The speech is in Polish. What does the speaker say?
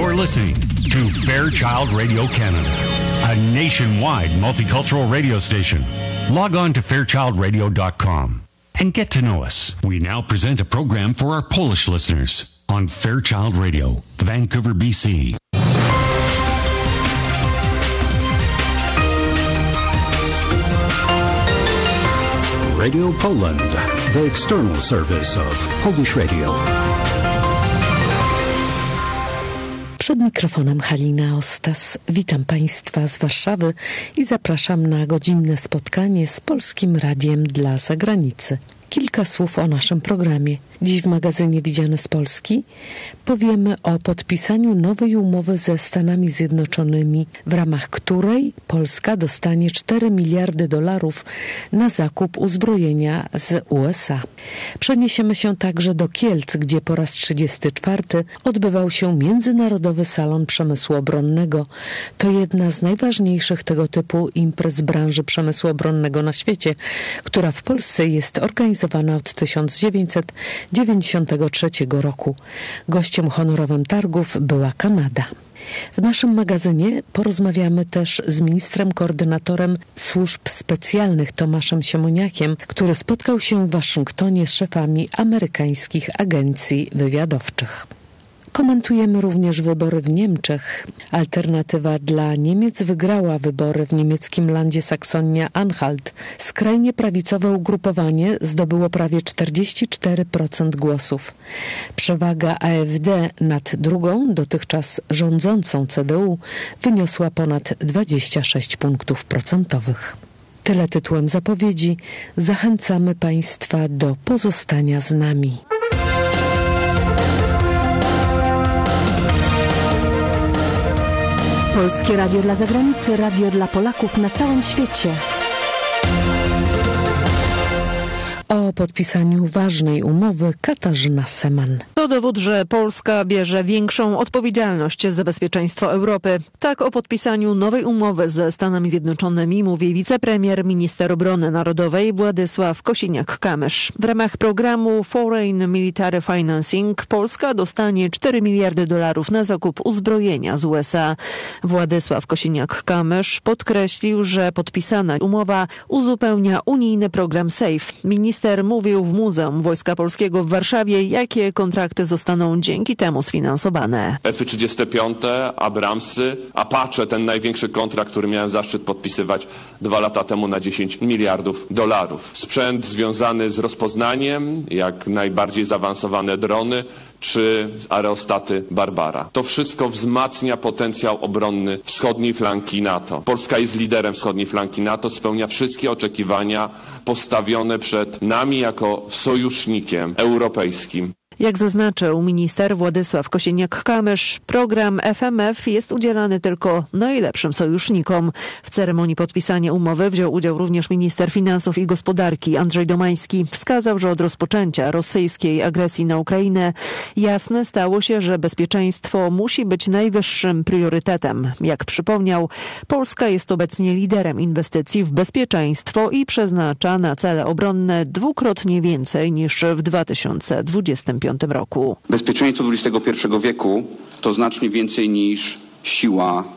You're listening to Fairchild Radio Canada, a nationwide multicultural radio station. Log on to fairchildradio.com and get to know us. We now present a program for our Polish listeners on Fairchild Radio, Vancouver, BC. Radio Poland, the external service of Polish Radio. Przed mikrofonem Halina Ostas. Witam Państwa z Warszawy i zapraszam na godzinne spotkanie z Polskim Radiem dla Zagranicy. Kilka słów o naszym programie. Dziś w magazynie Widziane z Polski powiemy o podpisaniu nowej umowy ze Stanami Zjednoczonymi, w ramach której Polska dostanie $4 miliardy na zakup uzbrojenia z USA. Przeniesiemy się także do Kielc, gdzie po raz 34 odbywał się Międzynarodowy Salon Przemysłu Obronnego. To jedna z najważniejszych tego typu imprez branży przemysłu obronnego na świecie, która w Polsce jest organizowana od 1993 roku. Gościem honorowym targów była Kanada. W naszym magazynie porozmawiamy też z ministrem koordynatorem służb specjalnych Tomaszem Siemoniakiem, który spotkał się w Waszyngtonie z szefami amerykańskich agencji wywiadowczych. Komentujemy również wybory w Niemczech. Alternatywa dla Niemiec wygrała wybory w niemieckim landzie Saksonia-Anhalt. Skrajnie prawicowe ugrupowanie zdobyło prawie 44% głosów. Przewaga AfD nad drugą, dotychczas rządzącą CDU, wyniosła ponad 26 punktów procentowych. Tyle tytułem zapowiedzi. Zachęcamy Państwa do pozostania z nami. Polskie Radio dla Zagranicy, radio dla Polaków na całym świecie. O podpisaniu ważnej umowy Katarzyna Seman. To dowód, że Polska bierze większą odpowiedzialność za bezpieczeństwo Europy. Tak o podpisaniu nowej umowy ze Stanami Zjednoczonymi mówi wicepremier, minister obrony narodowej Władysław Kosiniak-Kamysz. W ramach programu Foreign Military Financing Polska dostanie $4 miliardy na zakup uzbrojenia z USA. Władysław Kosiniak-Kamysz podkreślił, że podpisana umowa uzupełnia unijny program SAFE. Minister mówił w Muzeum Wojska Polskiego w Warszawie, jakie kontrakty zostaną dzięki temu sfinansowane. F-35, Abramsy, Apache, ten największy kontrakt, który miałem zaszczyt podpisywać 2 lata temu na $10 miliardów. Sprzęt związany z rozpoznaniem, jak najbardziej zaawansowane drony, czy aerostaty Barbara. To wszystko wzmacnia potencjał obronny wschodniej flanki NATO. Polska jest liderem wschodniej flanki NATO, spełnia wszystkie oczekiwania postawione przed nami jako sojusznikiem europejskim. Jak zaznaczył minister Władysław Kosiniak-Kamysz, program FMF jest udzielany tylko najlepszym sojusznikom. W ceremonii podpisania umowy wziął udział również minister finansów i gospodarki Andrzej Domański. Wskazał, że od rozpoczęcia rosyjskiej agresji na Ukrainę jasne stało się, że bezpieczeństwo musi być najwyższym priorytetem. Jak przypomniał, Polska jest obecnie liderem inwestycji w bezpieczeństwo i przeznacza na cele obronne 2-krotnie więcej niż w 2025 roku. Bezpieczeństwo XXI wieku to znacznie więcej niż siła